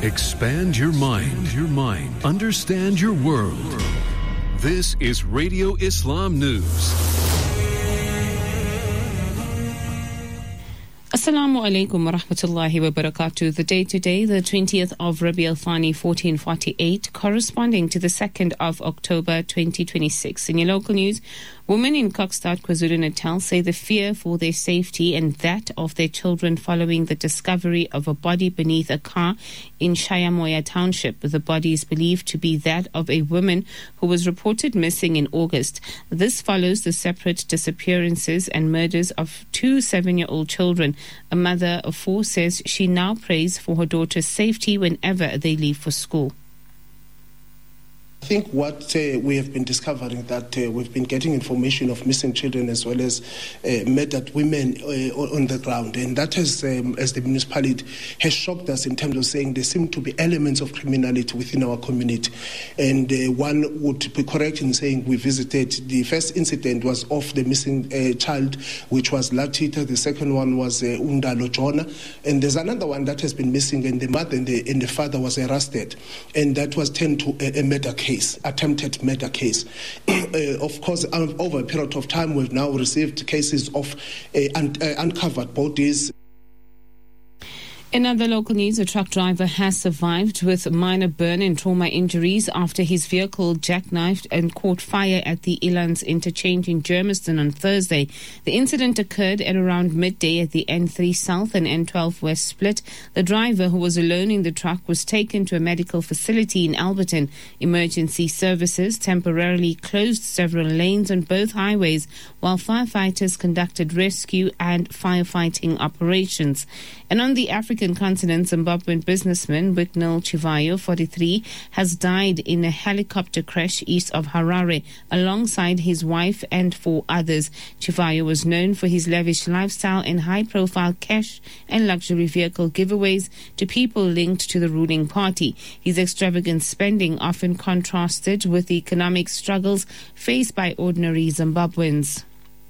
Expand your mind. Understand your world. This is Radio Islam News. Assalamu alaikum wa rahmatullahi wa barakatuh. The day today, the 20th of Rabi al-Thani 1448, corresponding to the 2nd of October 2026. In your local news, women in Kokstad, KwaZulu-Natal say the fear for their safety and that of their children following the discovery of a body beneath a car in Shayamoya Township. The body is believed to be that of a woman who was reported missing in August. This follows the separate disappearances and murders of two 7-year-old children. A mother of 4 says she now prays for her daughter's safety whenever they leave for school. I think what we have been discovering that we've been getting information of missing children as well as murdered women on the ground, and that has, as the municipality, has shocked us in terms of saying there seem to be elements of criminality within our community. And one would be correct in saying we visited. The first incident was of the missing child, which was Latita. The second one was Undalo Jona, and there's another one that has been missing, and the mother and the father was arrested, and that was turned to a murder case. Attempted murder case. Of course, over a period of time, we've now received cases of uncovered bodies. In other local news, a truck driver has survived with minor burn and trauma injuries after his vehicle jackknifed and caught fire at the Elands interchange in Germiston on Thursday. The incident occurred at around midday at the N3 South and N12 West split. The driver, who was alone in the truck, was taken to a medical facility in Alberton. Emergency services temporarily closed several lanes on both highways while firefighters conducted rescue and firefighting operations. And on the African continent, Zimbabwean businessman Wicknell Chivayo, 43, has died in a helicopter crash east of Harare alongside his wife and 4 others. Chivayo was known for his lavish lifestyle and high-profile cash and luxury vehicle giveaways to people linked to the ruling party. His extravagant spending often contrasted with the economic struggles faced by ordinary Zimbabweans.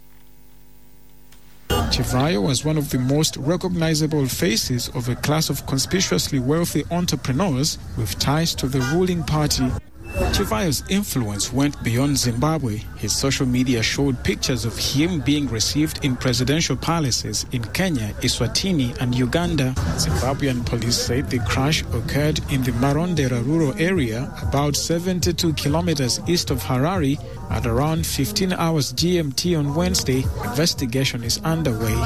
Chivayo was one of the most recognizable faces of a class of conspicuously wealthy entrepreneurs with ties to the ruling party. Chivayo's influence went beyond Zimbabwe. His social media showed pictures of him being received in presidential palaces in Kenya, Eswatini, and Uganda. Zimbabwean police said the crash occurred in the Marondera rural area, about 72 kilometers east of Harare, at around 15 hours GMT on Wednesday. Investigation is underway.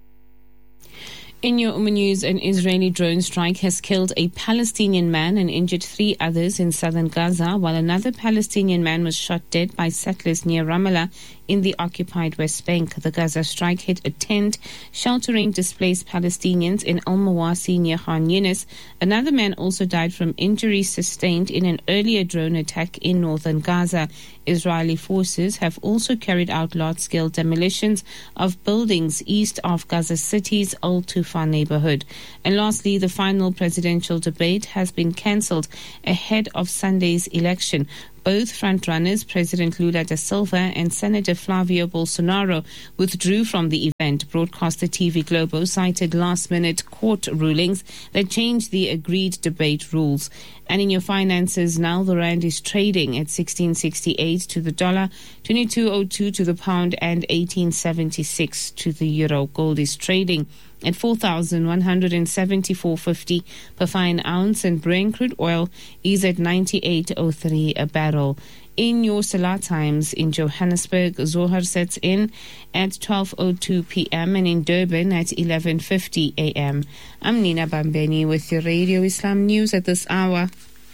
In your news, an Israeli drone strike has killed a Palestinian man and injured 3 others in southern Gaza, while another Palestinian man was shot dead by settlers near Ramallah in the occupied West Bank. The Gaza strike hit a tent sheltering displaced Palestinians in Al-Mawasi near Khan Yunis. Another man also died from injuries sustained in an earlier drone attack in northern Gaza. Israeli forces have also carried out large-scale demolitions of buildings east of Gaza City's Al-Tufa neighborhood. And lastly, the final presidential debate has been cancelled ahead of Sunday's election. Both frontrunners, President Lula da Silva and Senator Flavio Bolsonaro, withdrew from the event. Broadcaster TV Globo cited last-minute court rulings that changed the agreed debate rules. And in your finances now, the rand is trading at 16.68 to the dollar, 22.02 to the pound, and 18.76 to the euro. Gold is trading at 4,174.50 per fine ounce, and Brent crude oil is at 98.03 a barrel. In your Salah times in Johannesburg, Zohar sets in at 12:02 p.m. and in Durban at 11:50 a.m. I'm Nina Bambeni with your Radio Islam News at this hour.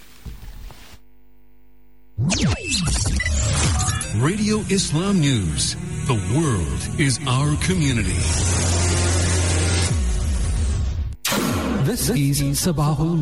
Radio Islam News. The world is our community. This is Sabahul